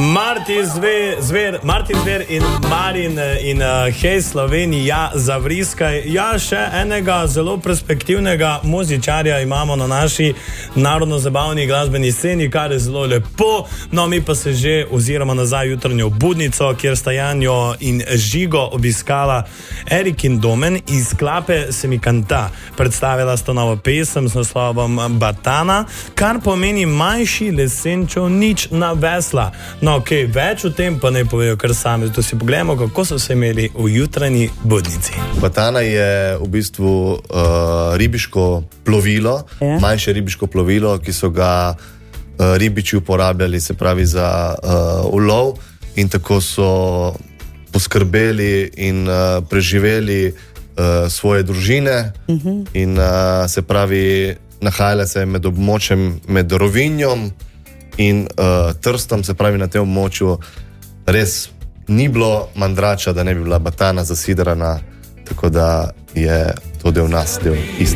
Martin Zver in Marin in hej Slovenija zavriskaj. Ja, še enega zelo perspektivnega muzičarja imamo na naši narodno-zabavni glasbeni sceni, kar je zelo lepo. No, mi pa se že oziroma nazaj jutranjo budnico, kjer sta Janjo in Žigo obiskala Erik in Domen iz klape Se mi kanta. Predstavila sta novo pesem s naslovom Batana, kar pomeni manjši lesenčev nič na vesla. No, ok, več o tem pa ne povejo kar sami, zato si pogledamo, kako so se imeli v jutranji budnici. Batana je v bistvu ribiško plovilo, manjše ribiško plovilo, ki so ga ribiči uporabljali, se pravi za ulov, in tako so poskrbeli in preživeli svoje družine in se pravi nahajala se med območjem med Rovinjom in Trstom, se pravi na tem območju res ni bilo mandrača, da ne bi bila Batana zasidrana, tako da je to del nas, del isti.